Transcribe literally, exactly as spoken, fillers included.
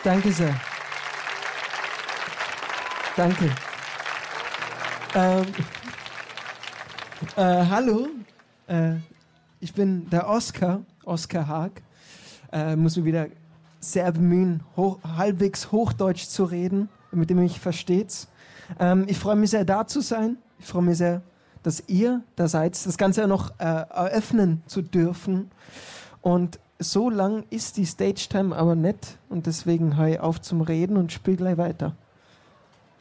Danke sehr. Danke. Ähm, äh, hallo, äh, ich bin der Oskar, Oskar Haag. Äh, muss mich wieder sehr bemühen, hoch, halbwegs Hochdeutsch zu reden, damit ihr mich versteht. Ähm, ich freue mich sehr, da zu sein. Ich freue mich sehr, dass ihr da seid, das Ganze noch äh, eröffnen zu dürfen. Und so lang ist die Stage-Time aber nicht und deswegen höre ich auf zum Reden und spiele gleich weiter.